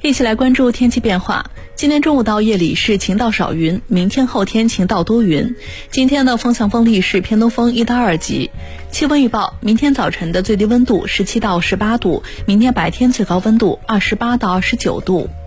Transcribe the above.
一起来关注天气变化。今天中午到夜里是晴到少云，明天后天晴到多云。今天的风向风力是偏东风1到2级。气温预报：明天早晨的最低温度17到18度，明天白天最高温度28到29度。